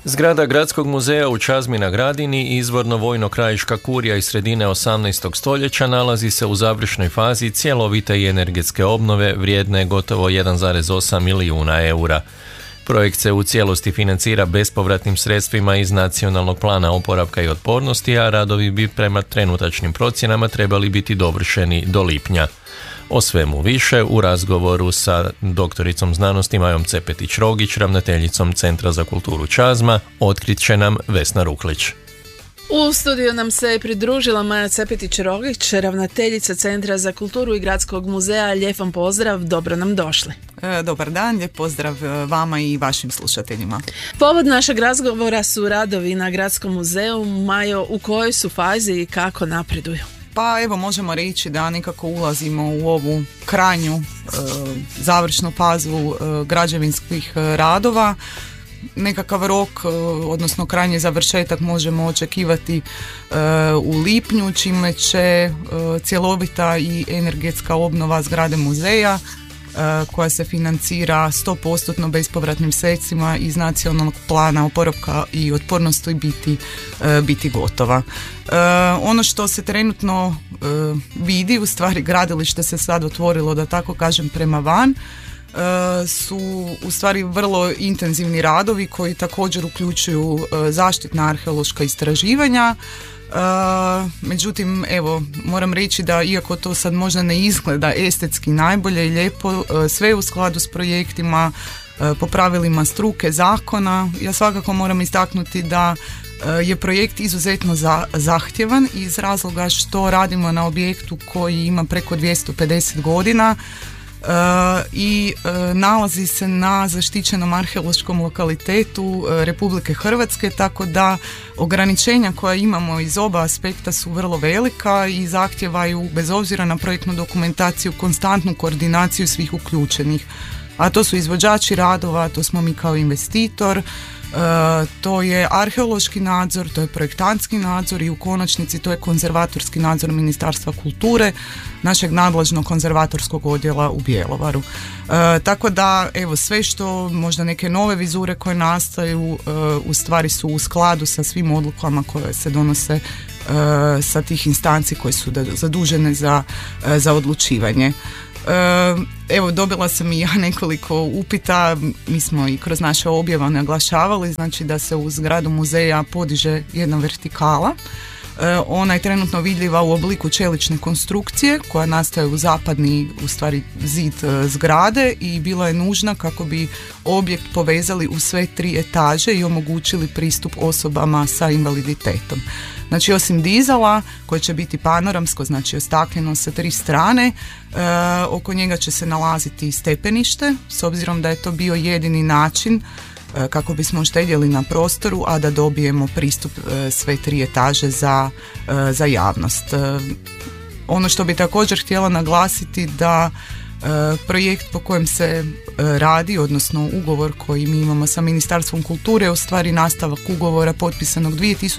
Zgrada Gradskog muzeja u Čazmi na Gradini, izvorno vojno-krajiška kurija iz sredine 18. stoljeća, nalazi se u završnoj fazi cjelovite i energetske obnove vrijedne gotovo 1,8 milijuna eura. Projekt se u cijelosti financira bespovratnim sredstvima iz Nacionalnog plana oporavka i otpornosti, a radovi bi prema trenutačnim procjenama trebali biti dovršeni do lipnja. O svemu više u razgovoru sa doktoricom znanosti Majom Cepetić-Rogić, ravnateljicom Centra za kulturu Čazma, otkrit će nam Vesna Ruklić. U studiju nam se pridružila Maja Cepetić-Rogić, ravnateljica Centra za kulturu i Gradskog muzeja. Lijep vam pozdrav, dobro nam došli. Dobar dan, lijep pozdrav vama i vašim slušateljima. Povod našeg razgovora su radovi na Gradskom muzeju. Majo, u kojoj su fazi i kako napreduju? Pa evo, možemo reći da nekako ulazimo u ovu krajnju završnu fazu građevinskih radova. Nekakav rok, odnosno krajnji završetak možemo očekivati u lipnju, čime će cjelovita i energetska obnova zgrade muzeja, koja se financira 100% bespovratnim sredstvima iz Nacionalnog plana oporavka i otpornosti biti gotova. Ono što se trenutno vidi, u stvari gradilište se sad otvorilo, da tako kažem, prema van, su u stvari vrlo intenzivni radovi koji također uključuju zaštitna arheološka istraživanja. Međutim, evo, moram reći da iako to sad možda ne izgleda estetski najbolje i lijepo, sve je u skladu s projektima, po pravilima struke, zakona. Ja svakako moram istaknuti da je projekt izuzetno zahtjevan iz razloga što radimo na objektu koji ima preko 250 godina i nalazi se na zaštićenom arheološkom lokalitetu Republike Hrvatske, tako da ograničenja koja imamo iz oba aspekta su vrlo velika i zahtijevaju, bez obzira na projektnu dokumentaciju, konstantnu koordinaciju svih uključenih. A to su izvođači radova, to smo mi kao investitor, to je arheološki nadzor, to je projektantski nadzor i u konačnici to je konzervatorski nadzor Ministarstva kulture, našeg nadležnog konzervatorskog odjela u Bjelovaru. Tako da, evo, sve što možda neke nove vizure koje nastaju u stvari su u skladu sa svim odlukama koje se donose sa tih instanci koje su zadužene za odlučivanje. Evo, dobila sam i ja nekoliko upita, mi smo i kroz naše objave naglašavali, znači da se u zgradu muzeja podiže jedna vertikala. Ona je trenutno vidljiva u obliku čelične konstrukcije koja nastaje u zapadni, u stvari, zid zgrade i bila je nužna kako bi objekt povezali u sve 3 etaže i omogućili pristup osobama sa invaliditetom. Znači, osim dizala koje će biti panoramsko, znači ostakljeno sa 3 strane, oko njega će se nalaziti stepenište, s obzirom da je to bio jedini način kako bismo uštedjeli na prostoru, a da dobijemo pristup sve 3 etaže za javnost. Ono što bi također htjela naglasiti da projekt po kojem se radi, odnosno ugovor koji mi imamo sa Ministarstvom kulture, je u stvari nastavak ugovora potpisanog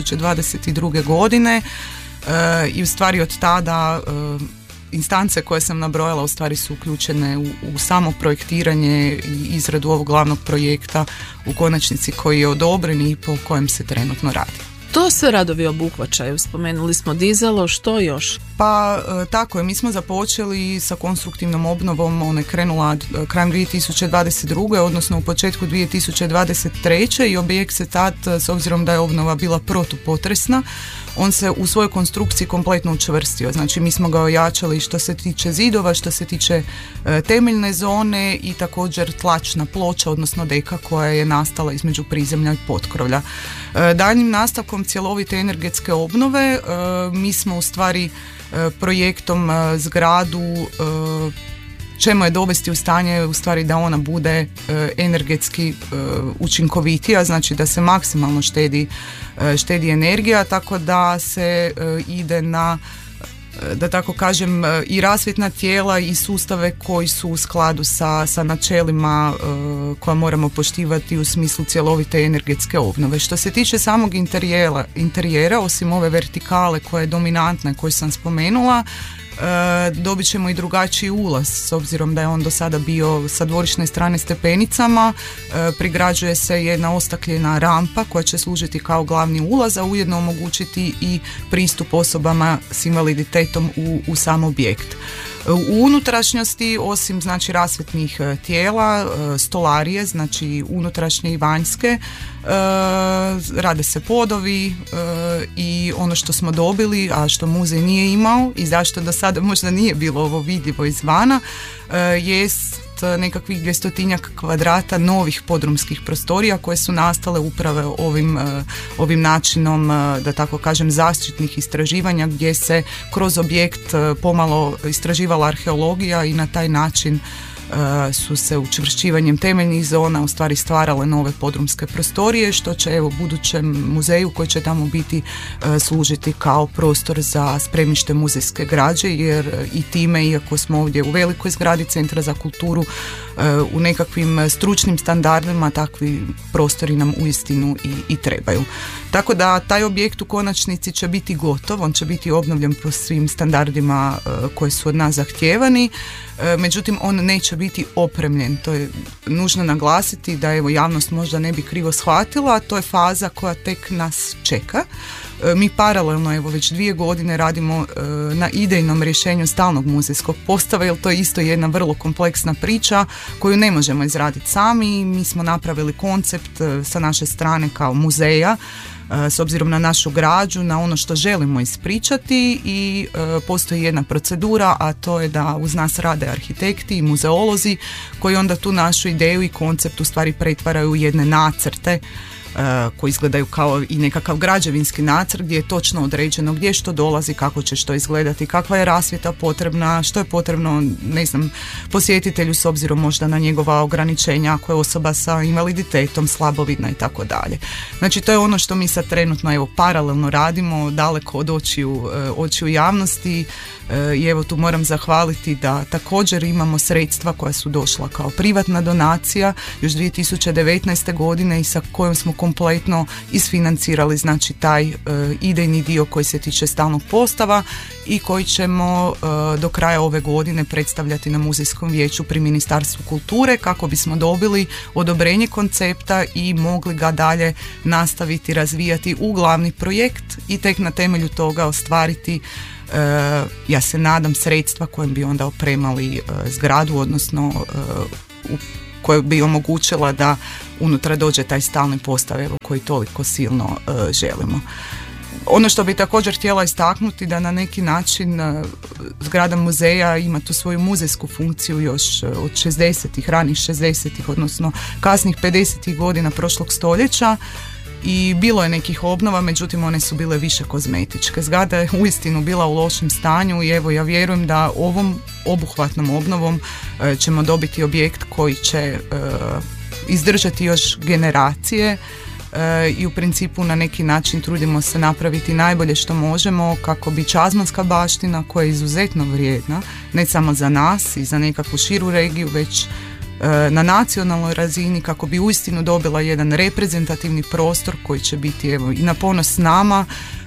2022. godine i u stvari od tada instance koje sam nabrojala u stvari su uključene u samo projektiranje i izradu ovog glavnog projekta, u konačnici koji je odobren i po kojem se trenutno radi. To sve radovi obuhvaćaju, spomenuli smo dizalo, što još? Pa tako je, mi smo započeli sa konstruktivnom obnovom, ona je krenula krajem 2022. odnosno u početku 2023. i objekt se tad, s obzirom da je obnova bila protupotresna, on se u svojoj konstrukciji kompletno učvrstio. Znači, mi smo ga ojačali što se tiče zidova, što se tiče temeljne zone i također tlačna ploča, odnosno deka koja je nastala između prizemlja i potkrovlja. Daljnjim nastavkom cjelovite energetske obnove mi smo u stvari projektom zgradu ćemo je dovesti u stanje u stvari da ona bude energetski učinkovitija, znači da se maksimalno štedi energija, tako da se ide na, da tako kažem, i rasvjetna tijela i sustave koji su u skladu sa načelima koja moramo poštivati u smislu cjelovite energetske obnove. Što se tiče samog interijera, osim ove vertikale koja je dominantna, koju sam spomenula, dobit ćemo i drugačiji ulaz, s obzirom da je on do sada bio sa dvorišne strane stepenicama. Prigrađuje se jedna ostakljena rampa koja će služiti kao glavni ulaz, a ujedno omogućiti i pristup osobama s invaliditetom u sam objekt. U unutrašnjosti, osim znači rasvjetnih tijela, stolarije, znači unutrašnje i vanjske, rade se podovi i ono što smo dobili, a što muzej nije imao i zašto do sada možda nije bilo ovo vidljivo izvana, jest nekakvih 200 kvadrata novih podrumskih prostorija koje su nastale upravo ovim načinom, da tako kažem, zaštitnih istraživanja, gdje se kroz objekt pomalo istraživala arheologija i na taj način su se učvršćivanjem temeljnih zona u stvari stvarale nove podrumske prostorije, što će evo budućem muzeju koji će tamo biti služiti kao prostor za spremište muzejske građe, jer i time, iako smo ovdje u velikoj zgradi Centra za kulturu, u nekakvim stručnim standardima takvi prostori nam uistinu i trebaju. Tako da taj objekt u konačnici će biti gotov, on će biti obnovljen po svim standardima koji su od nas zahtijevani, međutim on neće biti opremljen. To je nužno naglasiti da evo javnost možda ne bi krivo shvatila, to je faza koja tek nas čeka. Mi paralelno evo već 2 godine radimo na idejnom rješenju stalnog muzejskog postava, jer to je isto jedna vrlo kompleksna priča koju ne možemo izraditi sami. Mi smo napravili koncept sa naše strane kao muzeja, s obzirom na našu građu, na ono što želimo ispričati i postoji jedna procedura, a to je da uz nas rade arhitekti i muzeolozi koji onda tu našu ideju i koncept u stvari pretvaraju u jedne nacrte koji izgledaju kao i nekakav građevinski nacrt gdje je točno određeno gdje što dolazi, kako će što izgledati, kakva je rasvjeta potrebna, što je potrebno, ne znam, posjetitelju s obzirom možda na njegova ograničenja ako je osoba sa invaliditetom, slabovidna i tako dalje. Znači to je ono što mi sad trenutno evo paralelno radimo, daleko od očiju javnosti i evo tu moram zahvaliti da također imamo sredstva koja su došla kao privatna donacija još 2019. godine i sa kojom smo kompletno isfinancirali znači taj idejni dio koji se tiče stalnog postava i koji ćemo do kraja ove godine predstavljati na muzejskom vijeću pri Ministarstvu kulture kako bismo dobili odobrenje koncepta i mogli ga dalje nastaviti razvijati u glavni projekt i tek na temelju toga ostvariti ja se nadam sredstva kojim bi onda opremali zgradu, odnosno koja bi omogućila da unutra dođe taj stalni postav koji toliko silno želimo. Ono što bi također htjela istaknuti da na neki način zgrada muzeja ima tu svoju muzejsku funkciju još od 60-ih, ranih 60-ih, odnosno kasnih 50-ih godina prošlog stoljeća i bilo je nekih obnova, međutim one su bile više kozmetičke. Zgrada je uistinu bila u lošem stanju i evo ja vjerujem da ovom obuhvatnom obnovom ćemo dobiti objekt koji će izdržati još generacije i u principu na neki način trudimo se napraviti najbolje što možemo kako bi čazmanska baština koja je izuzetno vrijedna, ne samo za nas i za nekakvu širu regiju, već na nacionalnoj razini kako bi uistinu dobila jedan reprezentativni prostor koji će biti evo i na ponos nama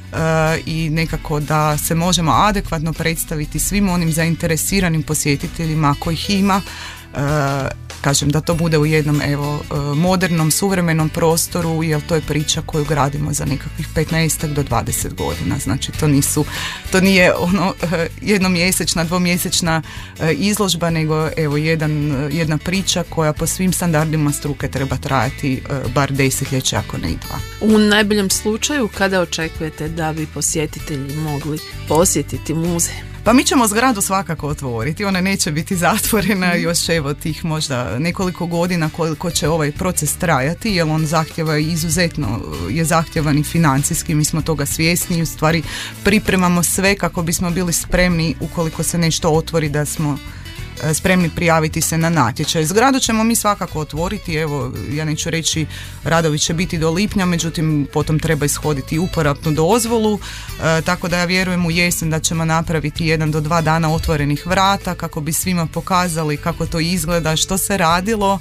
i nekako da se možemo adekvatno predstaviti svim onim zainteresiranim posjetiteljima kojih ima, kažem da to bude u jednom evo modernom, suvremenom prostoru, jer to je priča koju gradimo za nekakvih 15 do 20 godina. Znači to nije ono jednomjesečna, dvomjesečna izložba, nego evo jedna priča koja po svim standardima struke treba trajati bar desetljeće, ako ne i 2. U najboljem slučaju kada očekujete da bi posjetitelji mogli posjetiti muzej? Pa mi ćemo zgradu svakako otvoriti, ona neće biti zatvorena još evo tih možda nekoliko godina koliko će ovaj proces trajati, jer on zahtjeva izuzetno je zahtjevan i financijski, mi smo toga svjesni i u stvari pripremamo sve kako bismo bili spremni ukoliko se nešto otvori da smo spremni prijaviti se na natječaj. Zgradu ćemo mi svakako otvoriti, evo ja neću reći radovi će biti do lipnja, međutim potom treba ishoditi uporabnu dozvolu, tako da ja vjerujem u jesen da ćemo napraviti 1 do 2 dana otvorenih vrata kako bi svima pokazali kako to izgleda, što se radilo.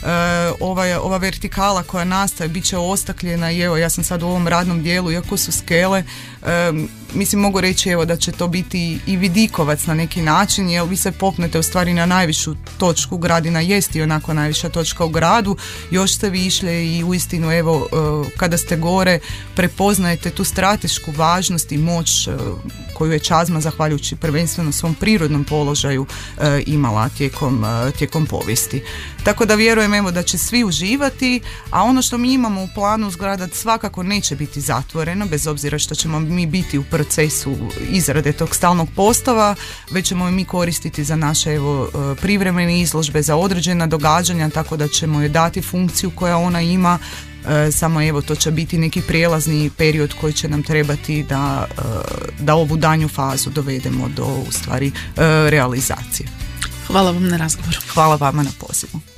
Ova vertikala koja nastaje bit će ostakljena i evo ja sam sad u ovom radnom dijelu, iako su skele, mislim mogu reći evo da će to biti i vidikovac na neki način, jer vi se popnete u stvari na najvišu točku, Gradina jest i onako najviša točka u gradu, još ste višlje i uistinu evo kada ste gore prepoznajete tu stratešku važnost i moć koju je Čazma zahvaljujući prvenstveno svom prirodnom položaju imala tijekom povijesti. Tako da vjerujem evo da će svi uživati, a ono što mi imamo u planu zgrada svakako neće biti zatvoreno, bez obzira što ćemo mi biti u procesu izrade tog stalnog postava, već ćemo mi koristiti za naše evo privremene izložbe, za određena događanja, tako da ćemo joj dati funkciju koja ona ima, samo evo to će biti neki prijelazni period koji će nam trebati da ovu danju fazu dovedemo do u stvari realizacije. Hvala vam na razgovoru. Hvala vama na pozivu.